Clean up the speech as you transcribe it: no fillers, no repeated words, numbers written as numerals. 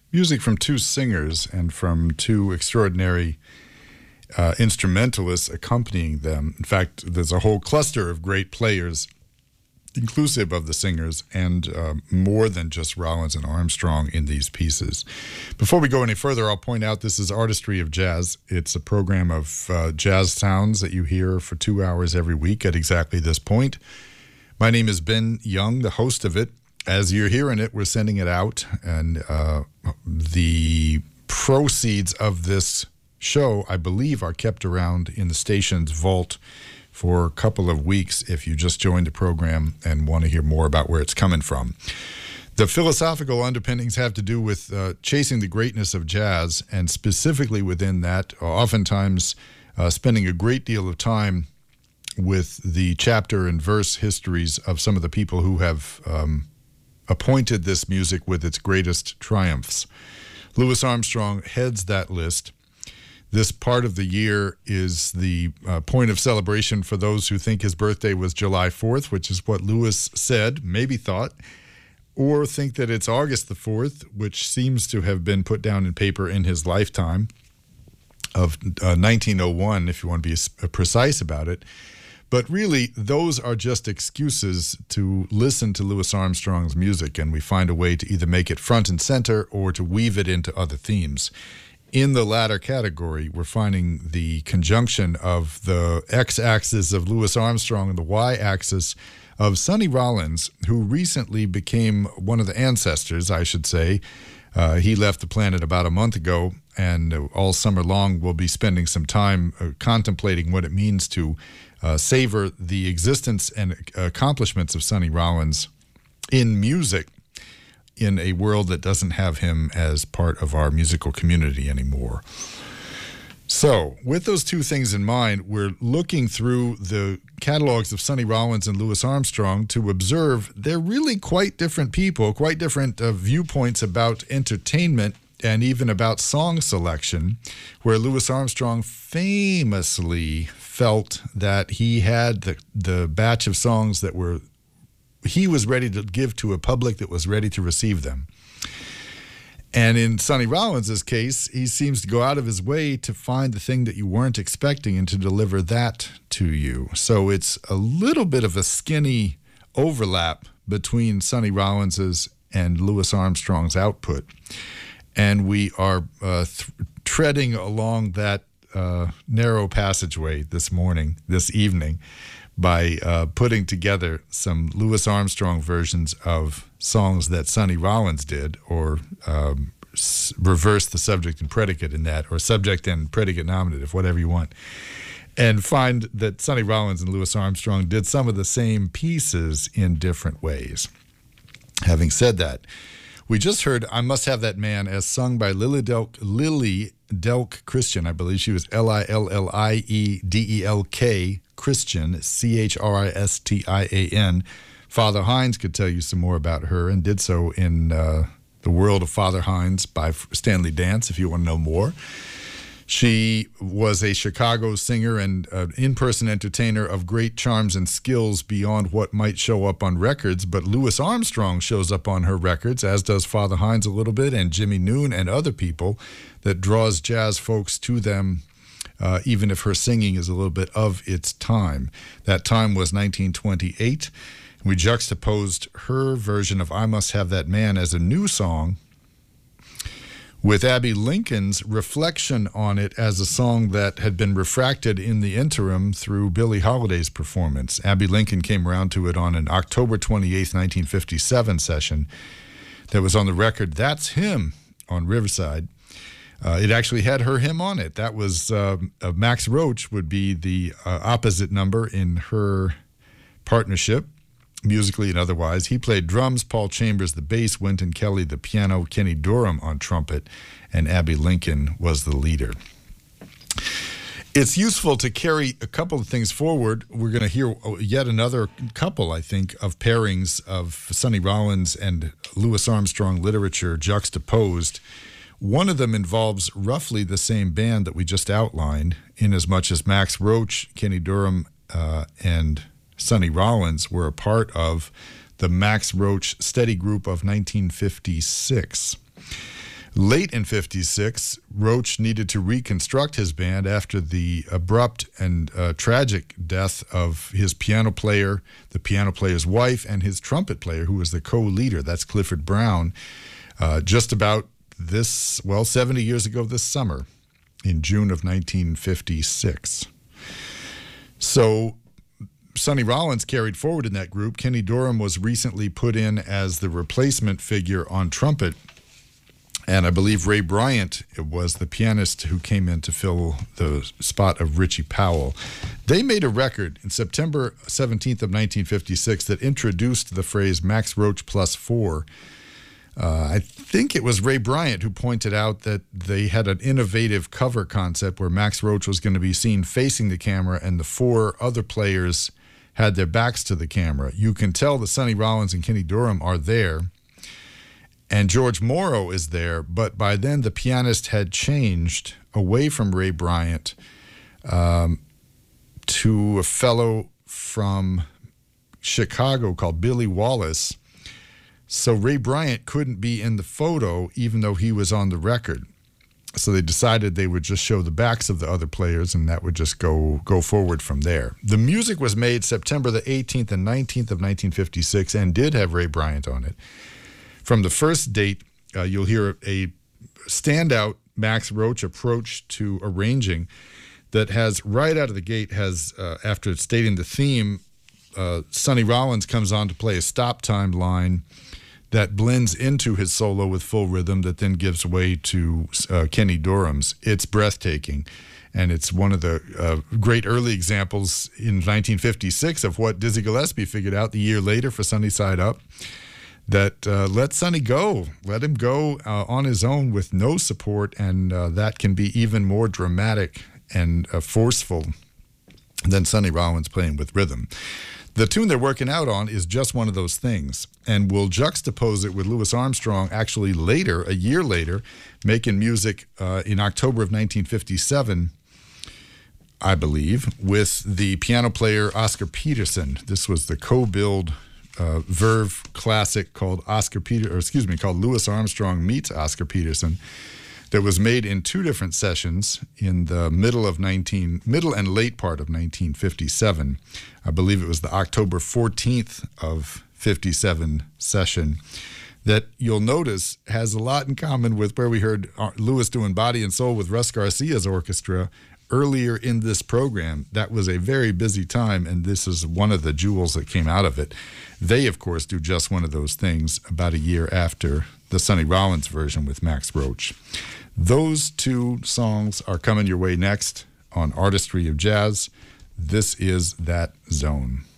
music from two singers and from two extraordinary instrumentalists accompanying them. In fact, there's a whole cluster of great players, inclusive of the singers, and more than just Rollins and Armstrong in these pieces. Before we go any further, I'll point out this is Artistry of Jazz. It's a program of jazz sounds that you hear for 2 hours every week at exactly this point. My name is Ben Young, the host of it. As you're hearing it, we're sending it out, and the proceeds of this show, I believe, are kept around in the station's vault for a couple of weeks if you just joined the program and want to hear more about where it's coming from. The philosophical underpinnings have to do with chasing the greatness of jazz, and specifically within that, oftentimes spending a great deal of time with the chapter and verse histories of some of the people who have appointed this music with its greatest triumphs. Louis Armstrong heads that list. This part of the year is the point of celebration for those who think his birthday was July 4th, which is what Louis said, maybe thought, or think that it's August the 4th, which seems to have been put down in paper in his lifetime of 1901, if you want to be precise about it. But really, those are just excuses to listen to Louis Armstrong's music, and we find a way to either make it front and center or to weave it into other themes. In the latter category, we're finding the conjunction of the x-axis of Louis Armstrong and the y-axis of Sonny Rollins, who recently became one of the ancestors, I should say. He left the planet about a month ago, and all summer long we'll be spending some time contemplating what it means to savor the existence and accomplishments of Sonny Rollins in music in a world that doesn't have him as part of our musical community anymore. So, with those two things in mind, we're looking through the catalogs of Sonny Rollins and Louis Armstrong to observe they're really quite different people, quite different viewpoints about entertainment and even about song selection, where Louis Armstrong famously felt that he had the batch of songs that he was ready to give to a public that was ready to receive them. And in Sonny Rollins' case, he seems to go out of his way to find the thing that you weren't expecting and to deliver that to you. So it's a little bit of a skinny overlap between Sonny Rollins' and Louis Armstrong's output. And we are treading along that narrow passageway this evening, by putting together some Louis Armstrong versions of songs that Sonny Rollins did, or reverse the subject and predicate in that, or subject and predicate nominative, whatever you want, and find that Sonny Rollins and Louis Armstrong did some of the same pieces in different ways. Having said that, we just heard I Must Have That Man as sung by Lily Delk Christian. I believe she was Lilliedelk Christian, Christian. Father Hines could tell you some more about her, and did so in The World of Father Hines by Stanley Dance, if you want to know more. She was a Chicago singer and an in-person entertainer of great charms and skills beyond what might show up on records, but Louis Armstrong shows up on her records, as does Father Hines a little bit, and Jimmy Noon and other people, that draws jazz folks to them, even if her singing is a little bit of its time. That time was 1928. We juxtaposed her version of I Must Have That Man as a new song with Abbey Lincoln's reflection on it as a song that had been refracted in the interim through Billie Holiday's performance. Abbey Lincoln came around to it on an October 28th, 1957 session that was on the record That's Him on Riverside. It actually had her hymn on it. That was Max Roach would be the opposite number in her partnership, musically and otherwise. He played drums, Paul Chambers the bass, Wynton Kelly the piano, Kenny Dorham on trumpet, and Abbey Lincoln was the leader. It's useful to carry a couple of things forward. We're going to hear yet another couple, I think, of pairings of Sonny Rollins and Louis Armstrong literature juxtaposed. One of them involves roughly the same band that we just outlined, in as much as Max Roach, Kenny Dorham, and Sonny Rollins were a part of the Max Roach Steady Group of 1956. Late in 56, Roach needed to reconstruct his band after the abrupt and tragic death of his piano player, the piano player's wife, and his trumpet player, who was the co-leader. That's Clifford Brown. Just about 70 years ago this summer, in June of 1956. So Sonny Rollins carried forward in that group. Kenny Dorham was recently put in as the replacement figure on trumpet. And I believe Ray Bryant was the pianist who came in to fill the spot of Richie Powell. They made a record in September 17th of 1956 that introduced the phrase Max Roach plus 4. I think it was Ray Bryant who pointed out that they had an innovative cover concept where Max Roach was going to be seen facing the camera and the 4 other players had their backs to the camera. You can tell that Sonny Rollins and Kenny Dorham are there. And George Morrow is there, but by then the pianist had changed away from Ray Bryant to a fellow from Chicago called Billy Wallace. So Ray Bryant couldn't be in the photo even though he was on the record. So they decided they would just show the backs of the other players and that would just go forward from there. The music was made September the 18th and 19th of 1956 and did have Ray Bryant on it. From the first date, you'll hear a standout Max Roach approach to arranging that has, right out of the gate, after stating the theme, Sonny Rollins comes on to play a stop time line that blends into his solo with full rhythm that then gives way to Kenny Dorham's. It's breathtaking, and it's one of the great early examples in 1956 of what Dizzy Gillespie figured out the year later for Sunny Side Up. That let Sonny go. Let him go on his own with no support, and that can be even more dramatic and forceful than Sonny Rollins playing with rhythm. The tune they're working out on is just one of those things, and we'll juxtapose it with Louis Armstrong actually later, a year later, making music in October of 1957, I believe, with the piano player Oscar Peterson. This was the co-build Verve classic called called Louis Armstrong Meets Oscar Peterson, that was made in 2 different sessions in the middle and late part of 1957. I believe it was the October 14th of 57 session that you'll notice has a lot in common with where we heard Louis doing Body and Soul with Russ Garcia's orchestra earlier in this program. That was a very busy time, and this is one of the jewels that came out of it. They, of course, do just one of those things about a year after the Sonny Rollins version with Max Roach. Those 2 songs are coming your way next on Artistry of Jazz. This is That Zone.